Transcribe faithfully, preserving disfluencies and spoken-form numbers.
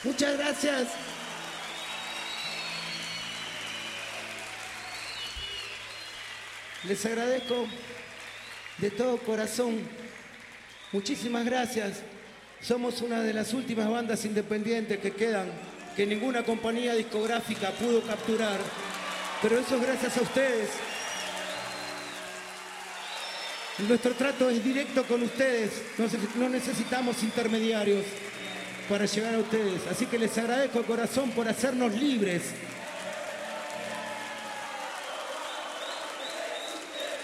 Muchas gracias. Les agradezco de todo corazón. Muchísimas gracias. Somos una de las últimas bandas independientes que quedan, que ninguna compañía discográfica pudo capturar. Pero eso es gracias a ustedes. Nuestro trato es directo con ustedes. No necesitamos intermediarios para llegar a ustedes. Así que les agradezco de corazón por hacernos libres.